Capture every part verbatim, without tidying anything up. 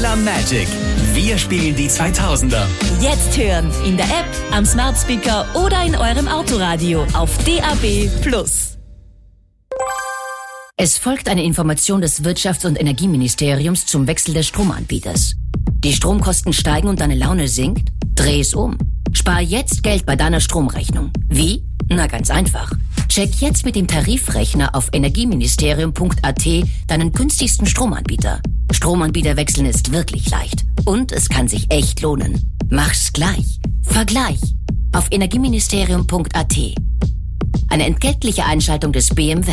Arabella Magic. Wir spielen die zweitausender. Jetzt hören in der App, am Smart Speaker oder in eurem Autoradio auf D A B plus. Es folgt eine Information des Wirtschafts- und Energieministeriums zum Wechsel des Stromanbieters. Die Stromkosten steigen und deine Laune sinkt? Dreh es um. Spar jetzt Geld bei deiner Stromrechnung. Wie? Na, ganz einfach. Check jetzt mit dem Tarifrechner auf energieministerium punkt a t deinen günstigsten Stromanbieter. Stromanbieter wechseln ist wirklich leicht. Und es kann sich echt lohnen. Mach's gleich. Vergleich. Auf energieministerium punkt a t. Eine entgeltliche Einschaltung des B M W.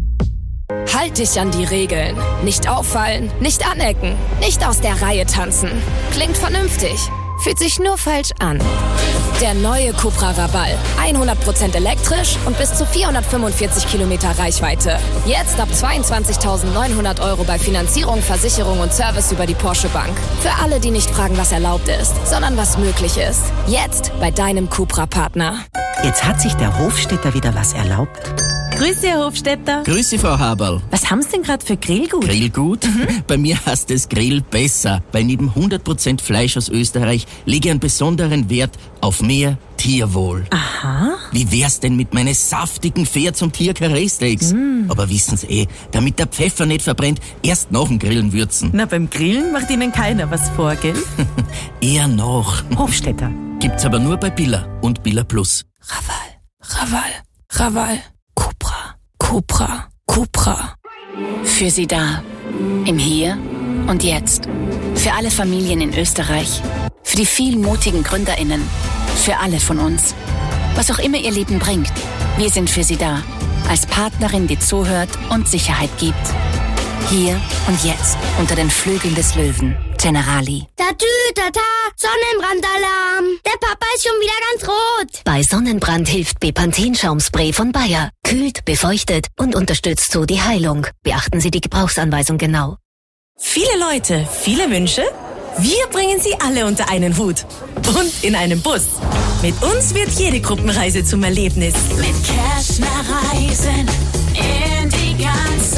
Halt dich an die Regeln. Nicht auffallen, nicht anecken, nicht aus der Reihe tanzen. Klingt vernünftig. Fühlt sich nur falsch an. Der neue Cupra Raval. hundert Prozent elektrisch und bis zu vierhundertfünfundvierzig Kilometer Reichweite. Jetzt ab zweiundzwanzigtausendneunhundert Euro bei Finanzierung, Versicherung und Service über die Porsche Bank. Für alle, die nicht fragen, was erlaubt ist, sondern was möglich ist. Jetzt bei deinem Cupra-Partner. Jetzt hat sich der Hofstädter wieder was erlaubt. Grüße, Herr Hofstädter. Grüße, Frau Haberl. Was haben Sie denn gerade für Grillgut? Grillgut? Mhm. Bei mir heißt es Grill besser, weil neben hundert Prozent Fleisch aus Österreich lege ich einen besonderen Wert auf mehr Tierwohl. Aha. Wie wär's denn mit meinen saftigen Pferd- und Tier-Karree-Steaks? Mm. Aber wissen Sie eh, damit der Pfeffer nicht verbrennt, erst nach dem Grillen würzen. Na, beim Grillen macht Ihnen keiner was vor, gell? Eher noch. Hofstädter. Gibt's aber nur bei Billa und Billa Plus. Raval, Raval, Raval. Cupra, Cupra, Cupra. Für Sie da. Im Hier und Jetzt. Für alle Familien in Österreich. Für die vielen mutigen GründerInnen. Für alle von uns. Was auch immer Ihr Leben bringt. Wir sind für Sie da. Als Partnerin, die zuhört und Sicherheit gibt. Hier und jetzt. Unter den Flügeln des Löwen. Generali. Tatü, tata, Sonnenbrandalarm. Der Papa ist schon wieder ganz rot. Bei Sonnenbrand hilft Bepanthen-Schaumspray von Bayer. Kühlt, befeuchtet und unterstützt so die Heilung. Beachten Sie die Gebrauchsanweisung genau. Viele Leute, viele Wünsche? Wir bringen sie alle unter einen Hut. Und in einem Bus. Mit uns wird jede Gruppenreise zum Erlebnis. Mit Kerschner Reisen in die ganze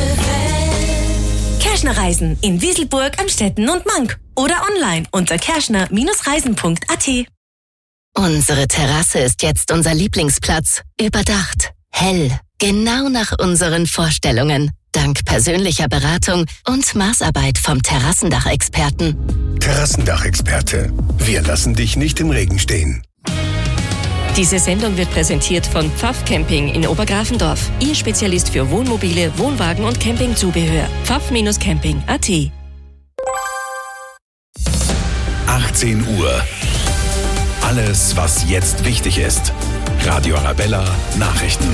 Welt. Kerschner Reisen in Wieselburg, Amstetten und Mank. Oder online unter kerschner Reisen punkt a t. Unsere Terrasse ist jetzt unser Lieblingsplatz. Überdacht, hell, genau nach unseren Vorstellungen. Dank persönlicher Beratung und Maßarbeit vom Terrassendachexperten. Terrassendachexperte. Wir lassen dich nicht im Regen stehen. Diese Sendung wird präsentiert von Pfaff Camping in Obergrafendorf. Ihr Spezialist für Wohnmobile, Wohnwagen und Campingzubehör. pfaff Camping punkt a t. achtzehn Uhr. Alles, was jetzt wichtig ist. Radio Arabella Nachrichten.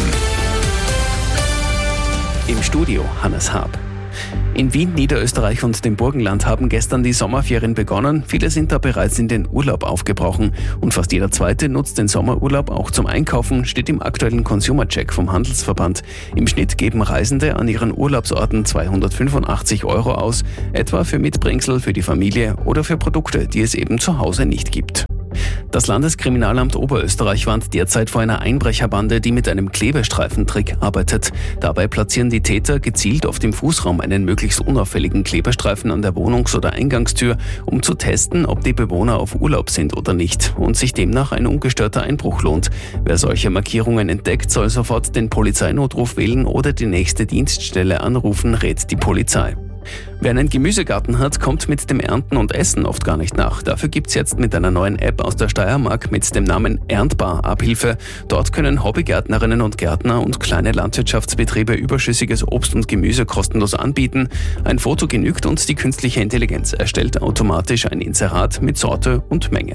Im Studio Hannes Haab. In Wien, Niederösterreich und dem Burgenland haben gestern die Sommerferien begonnen. Viele sind da bereits in den Urlaub aufgebrochen. Und fast jeder Zweite nutzt den Sommerurlaub auch zum Einkaufen, steht im aktuellen Consumer Check vom Handelsverband. Im Schnitt geben Reisende an ihren Urlaubsorten zweihundertfünfundachtzig Euro aus, etwa für Mitbringsel für die Familie oder für Produkte, die es eben zu Hause nicht gibt. Das Landeskriminalamt Oberösterreich warnt derzeit vor einer Einbrecherbande, die mit einem Klebestreifentrick arbeitet. Dabei platzieren die Täter gezielt auf dem Fußraum einen möglichst unauffälligen Klebestreifen an der Wohnungs- oder Eingangstür, um zu testen, ob die Bewohner auf Urlaub sind oder nicht und sich demnach ein ungestörter Einbruch lohnt. Wer solche Markierungen entdeckt, soll sofort den Polizeinotruf wählen oder die nächste Dienststelle anrufen, rät die Polizei. Wer einen Gemüsegarten hat, kommt mit dem Ernten und Essen oft gar nicht nach. Dafür gibt's jetzt mit einer neuen App aus der Steiermark mit dem Namen Erntbar Abhilfe. Dort können Hobbygärtnerinnen und Gärtner und kleine Landwirtschaftsbetriebe überschüssiges Obst und Gemüse kostenlos anbieten. Ein Foto genügt und die künstliche Intelligenz erstellt automatisch ein Inserat mit Sorte und Menge.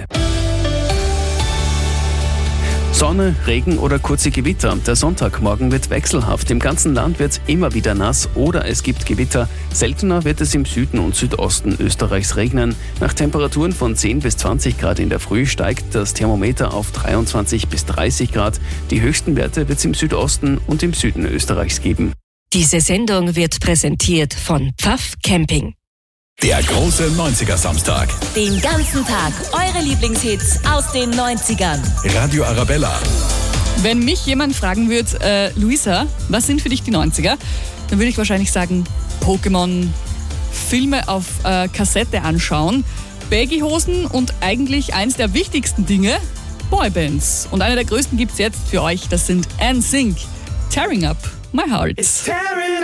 Sonne, Regen oder kurze Gewitter. Der Sonntagmorgen wird wechselhaft. Im ganzen Land wird es immer wieder nass oder es gibt Gewitter. Seltener wird es im Süden und Südosten Österreichs regnen. Nach Temperaturen von zehn bis zwanzig Grad in der Früh steigt das Thermometer auf dreiundzwanzig bis dreißig Grad. Die höchsten Werte wird es im Südosten und im Süden Österreichs geben. Diese Sendung wird präsentiert von Pfaff Camping. Der große neunziger-Samstag. Den ganzen Tag eure Lieblingshits aus den neunzigern. Radio Arabella. Wenn mich jemand fragen würde, äh, Luisa, was sind für dich die neunziger? Dann würde ich wahrscheinlich sagen Pokémon, Filme auf äh, Kassette anschauen. Baggy-Hosen und eigentlich eins der wichtigsten Dinge, Boybands. Und eine der größten gibt's jetzt für euch, das sind N Sync. Tearing Up My Heart.